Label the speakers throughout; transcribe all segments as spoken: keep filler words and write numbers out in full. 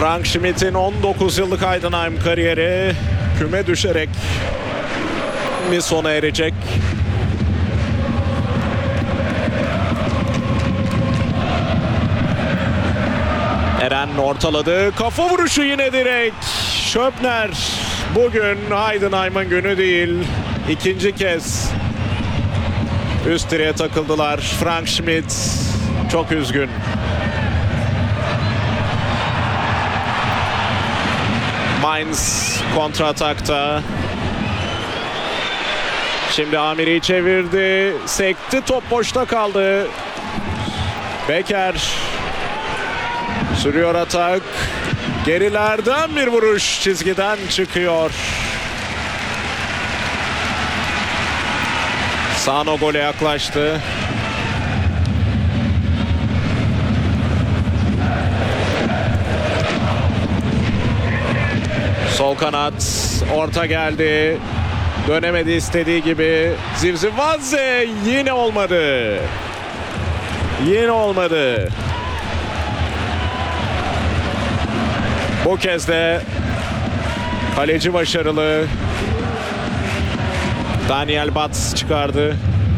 Speaker 1: Frank Schmidt'in on dokuz yıllık Heidenheim kariyeri küme düşerek bir sona erecek. Eren ortaladı. Kafa vuruşu yine direkt. Schöpner. Bugün Heidenheim'ın günü değil. İkinci kez üst direğe takıldılar. Frank Schmidt çok üzgün. Mainz kontratakta. Şimdi Amiri'yi çevirdi. Sekti. Top boşta kaldı. Becker. Sürüyor atak. Gerilerden bir vuruş çizgiden çıkıyor. Sano gole yaklaştı. Sol kanat orta geldi. Dönemedi istediği gibi. Zivzivadze yine olmadı. Yine olmadı. Bu kez de kaleci başarılı. Daniel Batz çıkardı.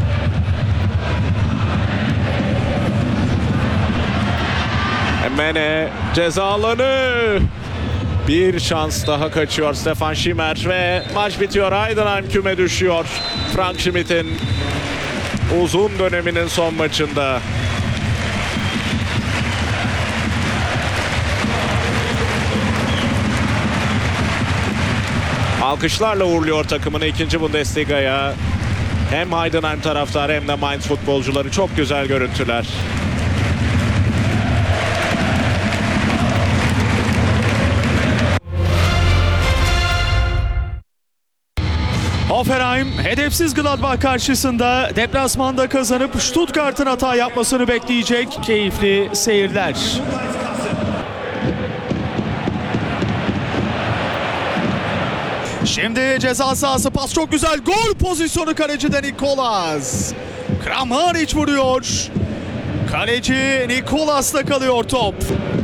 Speaker 1: Mene ceza alanı. Bir şans daha kaçıyor Stefan Schimmer ve maç bitiyor. Heidenheim küme düşüyor. Frank Schmidt'in uzun döneminin son maçında. Alkışlarla uğurluyor takımını ikinci Bundesliga'ya. Hem Heidenheim taraftarı hem de Mainz futbolcuları. Çok güzel görüntüler.
Speaker 2: Hoffenheim hedefsiz Gladbach karşısında deplasmanda kazanıp Stuttgart'ın hata yapmasını bekleyecek. Keyifli seyirler. Şimdi ceza sahası, pas çok güzel. Gol pozisyonu kalecide Nikolas. Kramaric vuruyor. Kaleci Nikolas'ta kalıyor top.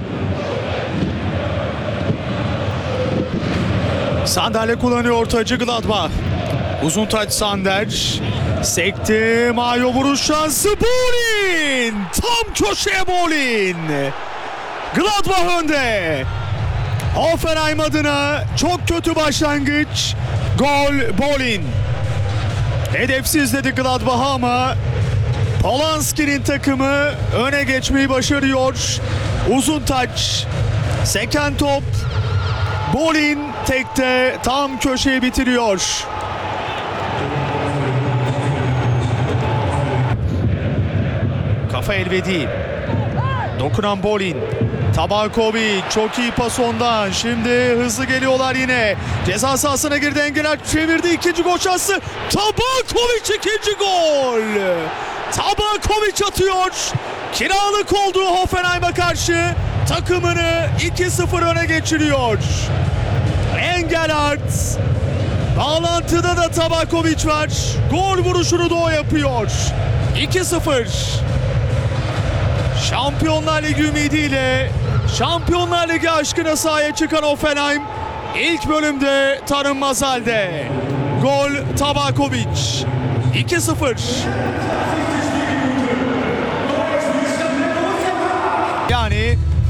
Speaker 2: Sander'le kullanıyor ortacı Gladbach. Uzun taç Sander. Sekti. Mayo vuruş şansı. Bolin. Tam köşeye Bolin. Gladbach önde. Hoffenheim adına çok kötü başlangıç. Gol Bolin. Hedefsiz dedi Gladbach ama Polanski'nin takımı öne geçmeyi başarıyor. Uzun taç. Seken top. Bolin tekte tam köşeyi bitiriyor. Kafa Elvedi. Dokunan Bolin. Tabakovic çok iyi pas ondan. Şimdi hızlı geliyorlar yine. Ceza sahasına girdi. Engeler çevirdi. İkinci gol şansı. Tabakovic ikinci gol. Tabakovic atıyor. Kiralık olduğu Hoffenheim'a karşı takımını iki sıfır öne geçiriyor. Engelhardt. Bağlantıda da Tabakovic var. Gol vuruşunu da o yapıyor. iki sıfır. Şampiyonlar Ligi ümidiyle Şampiyonlar Ligi aşkına sahaya çıkan Hoffenheim ilk bölümde tanınmaz halde. Gol Tabakovic. iki sıfır. Yani